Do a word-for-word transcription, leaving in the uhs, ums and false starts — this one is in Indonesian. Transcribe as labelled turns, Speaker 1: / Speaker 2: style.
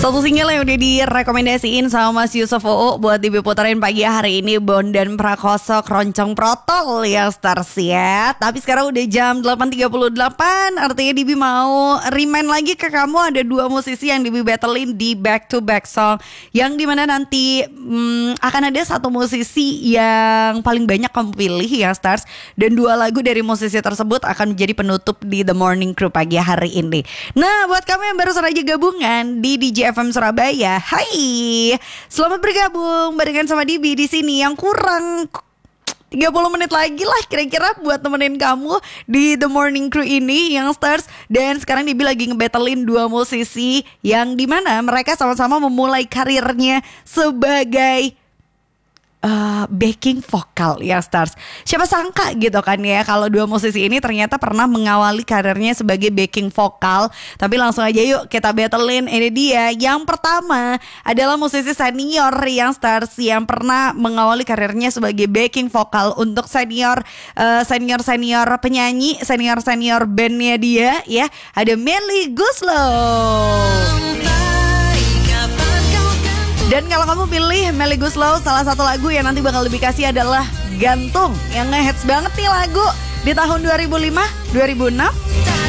Speaker 1: Satu single yang udah direkomendasiin sama Mas Yusuf U buat diputerin pagi hari ini, Bondan Prakoso, Keroncong Protol ya stars ya. Tapi sekarang udah jam delapan tiga puluh delapan, artinya Dibi mau remind lagi ke kamu ada dua musisi yang Dibi battlein di back to back song, yang dimana nanti hmm, akan ada satu musisi yang paling banyak kamu pilih ya stars, dan dua lagu dari musisi tersebut akan menjadi penutup di The Morning Crew pagi hari ini. Nah, buat kamu yang baru saja gabungan di D J F M Surabaya, hai, selamat bergabung barengan sama Dibi di sini. Yang kurang tiga puluh menit lagi lah kira-kira buat temenin kamu di The Morning Crew ini yang stars. Dan sekarang Dibi lagi ngebattlein dua musisi yang dimana mereka sama-sama memulai karirnya sebagai Uh, backing vokal ya stars. Siapa sangka gitu kan ya kalau dua musisi ini ternyata pernah mengawali karirnya sebagai backing vokal. Tapi langsung aja yuk kita battlein. Ini dia. Yang pertama adalah musisi senior yang stars yang pernah mengawali karirnya sebagai backing vokal untuk senior uh, senior senior penyanyi, senior senior bandnya dia ya. Ada Melly Goeslaw. Dan kalau kamu pilih Melly Goeslaw, salah satu lagu yang nanti bakal lebih kasih adalah Gantung, yang ngehits banget nih lagu di tahun dua ribu lima, dua ribu enam.